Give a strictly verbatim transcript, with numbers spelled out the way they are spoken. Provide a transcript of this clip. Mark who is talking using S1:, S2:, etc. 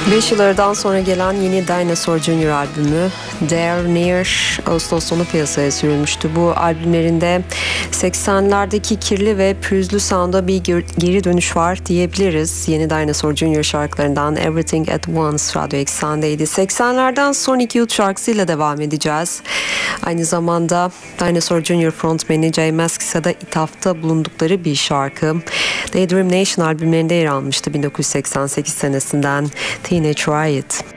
S1: beş yıl aradan sonra gelen yeni Dinosaur Junior albümü There Near Ağustos sonu piyasaya sürülmüştü. Bu albümlerinde seksenlerdeki kirli ve pürüzlü sound'a bir geri dönüş var diyebiliriz. Yeni Dinosaur Junior şarkılarından Everything at Once Radyo Eksen'deydi. seksenlerden Sonic Youth şarkısıyla devam edeceğiz. Aynı zamanda Dinosaur Junior frontmeni J Mascis'e de ithafta bulundukları bir şarkı. Daydream Nation albümlerinde yer almıştı bin dokuz yüz seksen sekiz senesinden Teenage Riot.